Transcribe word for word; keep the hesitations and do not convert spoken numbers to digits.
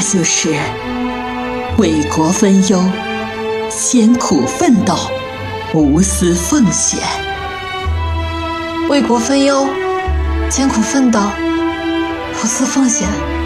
就是为国分忧，艰苦奋斗，无私奉献。 为国分忧，艰苦奋斗，无私奉献。